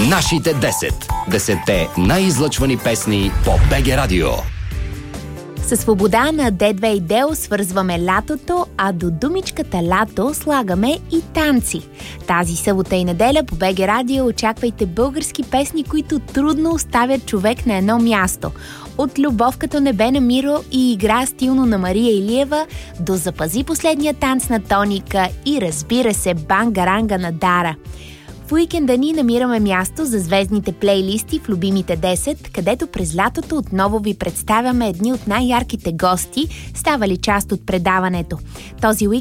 Нашите 10. 10-те най-излъчвани песни по БГ Радио. Със свобода на Д2 и Део свързваме лятото, а до думичката лято слагаме и танци. Тази събота и неделя по БГ Радио очаквайте български песни, които трудно оставят човек на едно място. От Любов като небе на Миро и Игра стилно на Мария Илиева до Запази последния танц на Тоника и разбира се Бангаранга на Дара. В уикенда ни намираме място за звездните плейлисти в любимите 10, където през лятото отново ви представяме едни от най-ярките гости, ставали част от предаването. Този уикенд